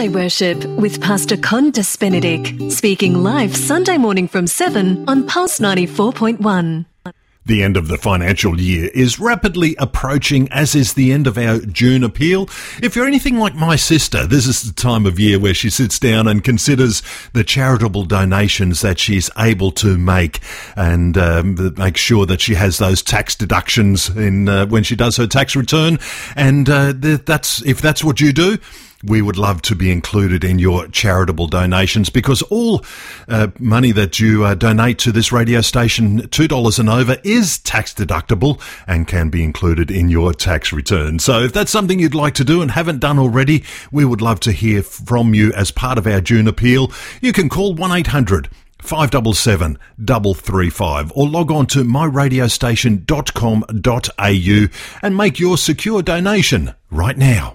Sunday Worship with Pastor Condas Benedict, speaking live Sunday morning from 7 on Pulse 94.1. The end of the financial year is rapidly approaching, as is the end of our June appeal. If you're anything like my sister, this is the time of year where she sits down and considers the charitable donations that she's able to make and make sure that she has those tax deductions in when she does her tax return. And if that's what you do, we would love to be included in your charitable donations, because all money that you donate to this radio station, $2 and over, is tax deductible and can be included in your tax return. So if that's something you'd like to do and haven't done already, we would love to hear from you as part of our June appeal. You can call 1-800 577 335 or log on to myradiostation.com.au and make your secure donation right now.